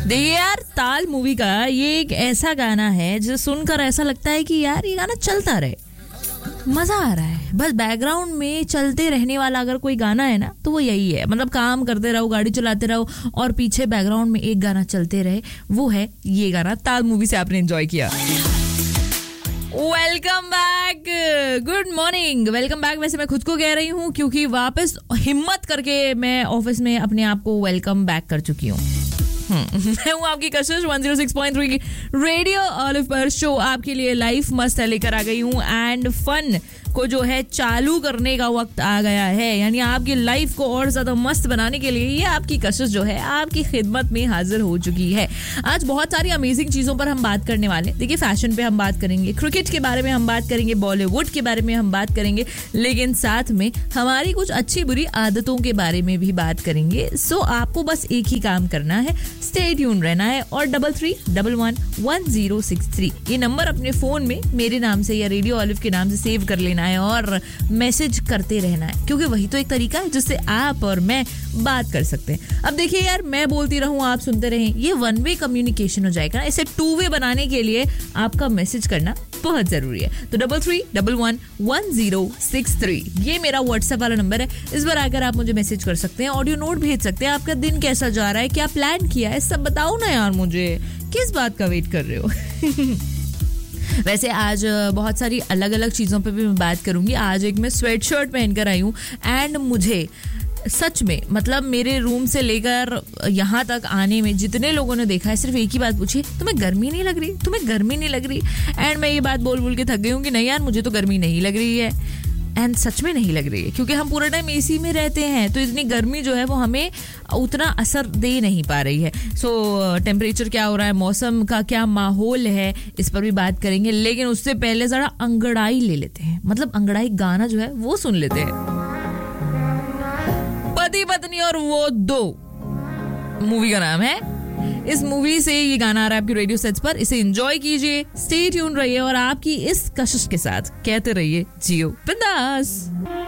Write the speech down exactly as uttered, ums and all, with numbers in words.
देखिए यार, ताल मूवी का ये एक ऐसा गाना है जो सुनकर ऐसा लगता है कि यार ये गाना चलता रहे, मजा आ रहा है। बस बैकग्राउंड में चलते रहने वाला अगर कोई गाना है ना तो वो यही है। मतलब काम करते रहो, गाड़ी चलाते रहो और पीछे बैकग्राउंड में एक गाना चलते रहे, वो है ये गाना। ताल मूवी से आपने एंजॉय किया। Welcome back, good morning, welcome back. वैसे मैं खुद को कह रही हूँ क्योंकि वापस हिम्मत करके मैं ऑफिस में अपने आप को वेलकम बैक कर चुकी हूँ। मैं हूँ आपकी कशिश one zero six point three की रेडियो ऑलिव पर शो आपके लिए लाइफ मस्त है लेकर आ गई हूँ। एंड फन को जो है चालू करने का वक्त आ गया है, यानी आपकी लाइफ को और ज्यादा मस्त बनाने के लिए ये आपकी कशिश जो है आपकी खिदमत में हाजिर हो चुकी है। आज बहुत सारी अमेजिंग चीजों पर हम बात करने वाले हैं। देखिए, फैशन पे हम बात करेंगे, क्रिकेट के बारे में हम बात करेंगे, बॉलीवुड के बारे में हम बात करेंगे, लेकिन साथ में हमारी कुछ अच्छी बुरी आदतों के बारे में भी बात करेंगे। सो आपको बस एक ही काम करना है, स्टे ट्यून रहना है और double three double one one zero six three ये नंबर अपने फोन में मेरे नाम से या रेडियो ऑलिव के नाम से सेव कर लेना है और मैसेज करते रहना है, क्योंकि वही तो एक तरीका है जिससे आप और मैं बात कर सकते हैं। अब देखिए यार, मैं बोलती रहूं आप सुनते रहें, ये वन वे कम्युनिकेशन हो जाएगा ना। इसे टू वे बनाने के लिए आपका मैसेज करना बहुत जरूरी है। तो double three double one one zero six three ये मेरा व्हाट्सएप वाला नंबर है। इस पर आकर आप मुझे मैसेज कर सकते हैं, ऑडियो नोट भेज सकते हैं, आपका दिन कैसा जा रहा है, क्या प्लान किया है, सब बताओ ना यार मुझे, किस बात का वेट कर रहे हो। वैसे आज बहुत सारी अलग अलग चीज़ों पे भी मैं बात करूंगी। आज एक मैं स्वेट शर्ट पहनकर आई हूँ एंड मुझे सच में, मतलब मेरे रूम से लेकर यहाँ तक आने में जितने लोगों ने देखा है, सिर्फ एक ही बात पूछी, तुम्हें गर्मी नहीं लग रही, तुम्हें गर्मी नहीं लग रही। एंड मैं ये बात बोल बोल के थक गई हूँ कि नहीं यार, मुझे तो गर्मी नहीं लग रही है। एंड सच में नहीं लग रही है, क्योंकि हम पूरा टाइम एसी में रहते हैं, तो इतनी गर्मी जो है वो हमें उतना असर दे नहीं पा रही है। सो so, टेम्परेचर क्या हो रहा है, मौसम का क्या माहौल है, इस पर भी बात करेंगे। लेकिन उससे पहले जरा अंगड़ाई ले लेते हैं, मतलब अंगड़ाई गाना जो है वो सुन लेते हैं। पति पत्नी और वो दो मूवी का नाम है। इस मूवी से ये गाना आ रहा है आपकी रेडियो सेट्स पर। इसे एंजॉय कीजिए, स्टे ट्यून रहिए और आपकी इस कशिश के साथ कहते रहिए जियो बिंदास।